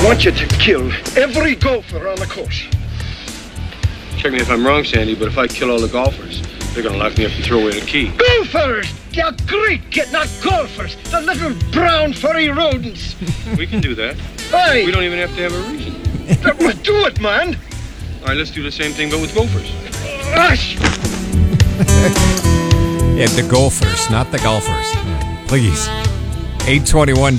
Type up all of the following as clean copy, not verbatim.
want you to kill every golfer on the course. Check me if I'm wrong, Sandy, but if I kill all the golfers, they're going to lock me up and throw away the key. Golfers! They're great, not golfers. The little brown furry rodents. We can do that. Aye. We don't even have to have a reason. Well, do it, man. All right, let's do the same thing, but with gophers. Ash! Yeah, the golfers, not the golfers. Please. 821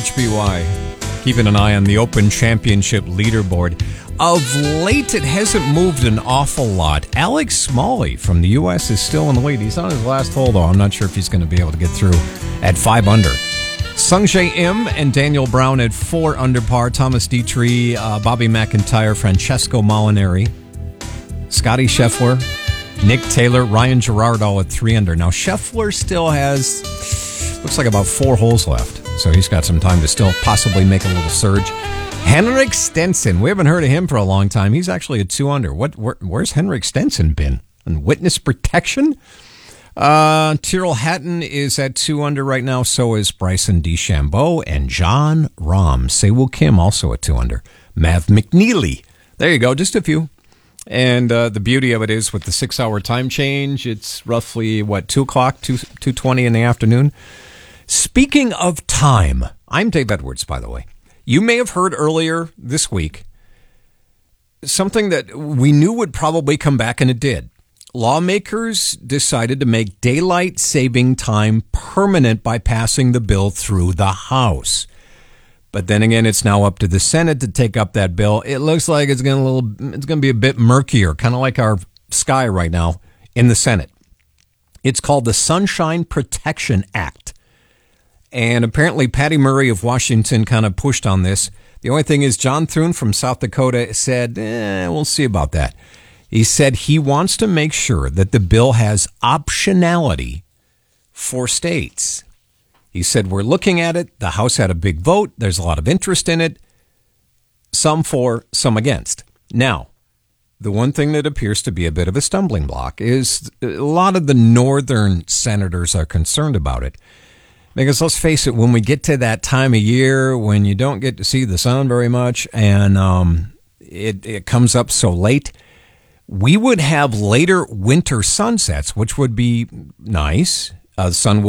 WHBY. Keeping an eye on the Open Championship leaderboard. Of late, it hasn't moved an awful lot. Alex Smalley from the U.S. is still in the lead. He's on his last hole, though. I'm not sure if he's going to be able to get through at 5 under. Sungjae Im and Daniel Brown at 4 under par. Thomas Dietrich, Bobby McIntyre, Francesco Molinari, Scotty Scheffler, Nick Taylor, Ryan Gerard all at 3 under. Now, Scheffler still has, looks like about 4 holes left. So he's got some time to still possibly make a little surge. Henrik Stenson, we haven't heard of him for a long time. He's actually at 2 under. Where's Henrik Stenson been? In witness protection? Tyrrell Hatton is at 2 under right now. So is Bryson DeChambeau and John Rahm. Sewoo Kim also at 2 under. Mav McNeely. There you go, just a few. And the beauty of it is with the 6-hour time change, it's roughly, 2 o'clock, 2:20 in the afternoon. Speaking of time, I'm Dave Edwards, by the way. You may have heard earlier this week something that we knew would probably come back, and it did. Lawmakers decided to make daylight saving time permanent by passing the bill through the House. But then again, it's now up to the Senate to take up that bill. It looks like it's going to be a bit murkier, kind of like our sky right now in the Senate. It's called the Sunshine Protection Act. And apparently Patty Murray of Washington kind of pushed on this. The only thing is John Thune from South Dakota said, we'll see about that. He said he wants to make sure that the bill has optionality for states. He said, we're looking at it. The House had a big vote. There's a lot of interest in it. Some for, some against. Now, the one thing that appears to be a bit of a stumbling block is a lot of the northern senators are concerned about it. Because let's face it, when we get to that time of year when you don't get to see the sun very much and it comes up so late, we would have later winter sunsets, which would be nice. The sun would